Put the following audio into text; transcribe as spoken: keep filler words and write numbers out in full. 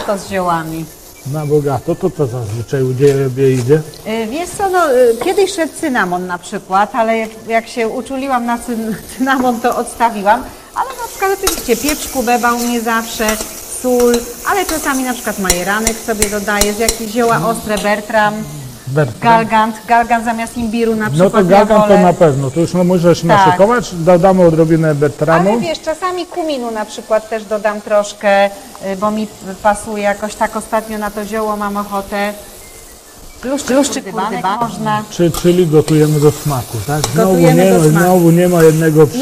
To z ziołami. Na bogato, to co zazwyczaj u Ciebie idzie? Y, Wiesz co, no, y, kiedyś szedł cynamon na przykład, ale jak, jak się uczuliłam na cyn, cynamon, to odstawiłam. Ale na przykład oczywiście pieprz kubeba u mnie zawsze, sól, ale czasami na przykład majeranek sobie dodaję, z jakieś zioła ostre, Bertram, Bertram. galgant, galgant zamiast imbiru na No przykład. to galgant ja to wolę. na pewno, to już no możesz Tak. naszykować, dodamy odrobinę Bertramu. Ale wiesz, czasami kuminu na przykład też dodam troszkę, y, bo mi pasuje jakoś tak ostatnio na to zioło, mam ochotę. Bluszczyk, bluszczyk kurdybanek można. Czy, czyli gotujemy do smaku, tak? Znowu Gotujemy nie, do smaku. znowu nie ma jednego